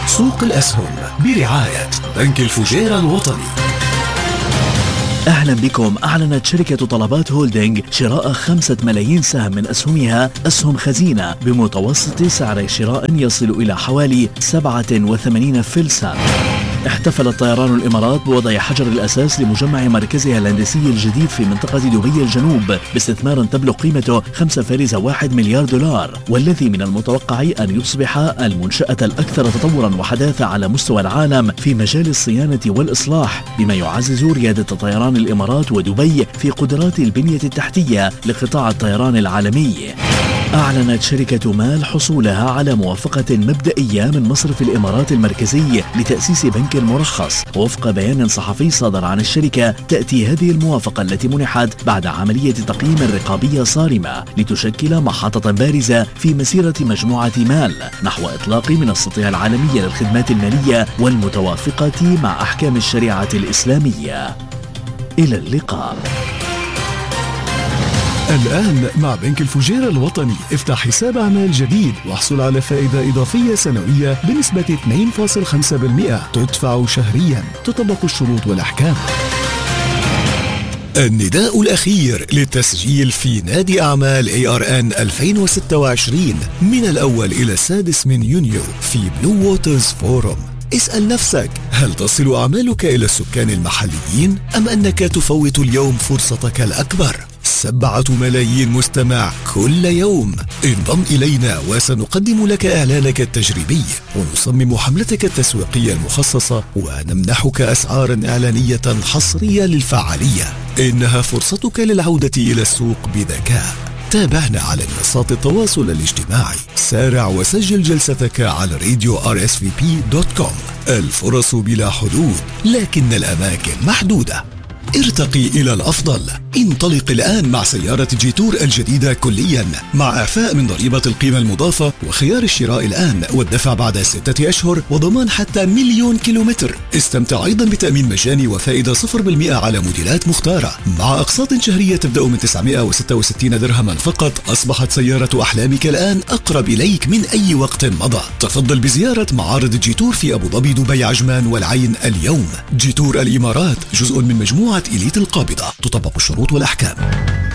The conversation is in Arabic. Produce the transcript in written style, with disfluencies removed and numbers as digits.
سوق الأسهم برعاية بنك الفجيرة الوطني. أهلا بكم. أعلنت شركة طلبات هولدينج شراء 5 ملايين سهم من أسهمها أسهم خزينة بمتوسط سعر شراء يصل إلى حوالي 87 فلسا. احتفلت طيران الإمارات بوضع حجر الأساس لمجمع مركزها الهندسي الجديد في منطقة دبي الجنوب باستثمار تبلغ قيمته 5.1 مليار دولار، والذي من المتوقع أن يصبح المنشأة الأكثر تطورا وحداثة على مستوى العالم في مجال الصيانة والإصلاح، بما يعزز ريادة طيران الإمارات ودبي في قدرات البنية التحتية لقطاع الطيران العالمي. أعلنت شركة مال حصولها على موافقة مبدئية من مصرف الإمارات المركزي لتأسيس بنك مرخص. وفق بيان صحفي صادر عن الشركة، تأتي هذه الموافقة التي منحت بعد عملية تقييم رقابية صارمة لتشكل محطة بارزة في مسيرة مجموعة مال نحو إطلاق منصتها العالمية للخدمات المالية والمتوافقة مع أحكام الشريعة الإسلامية. إلى اللقاء. الآن مع بنك الفجيرة الوطني افتح حساب أعمال جديد واحصل على فائدة إضافية سنوية بنسبة 2.5% تدفع شهريا. تطبق الشروط والأحكام. النداء الأخير للتسجيل في نادي أعمال ARN 2026 من الأول إلى 6 من يونيو في بلو ووترز فورم. اسأل نفسك، هل تصل أعمالك إلى السكان المحليين أم أنك تفوت اليوم فرصتك الأكبر؟ 7 ملايين مستمع كل يوم. انضم إلينا وسنقدم لك إعلانك التجريبي ونصمم حملتك التسويقية المخصصة ونمنحك أسعارا إعلانية حصرية للفعالية. إنها فرصتك للعودة إلى السوق بذكاء. تابعنا على منصات التواصل الاجتماعي. سارع وسجل جلستك على راديو rsvp.com. الفرص بلا حدود لكن الأماكن محدودة. ارتقي إلى الأفضل. انطلق الآن مع سيارة جيتور الجديدة كليا مع إعفاء من ضريبة القيمة المضافة وخيار الشراء الآن والدفع بعد 6 أشهر وضمان حتى 1,000,000 كيلومتر. استمتع أيضا بتأمين مجاني وفائدة 0% على موديلات مختارة مع أقساط شهرية تبدأ من 966 درهما فقط. أصبحت سيارة أحلامك الآن أقرب إليك من أي وقت مضى. تفضل بزيارة معارض جيتور في أبو ظبي، دبي، عجمان والعين اليوم. جيتور الإمارات جزء من مجموعة إليت القابضة. تطبق الشروط والأحكام.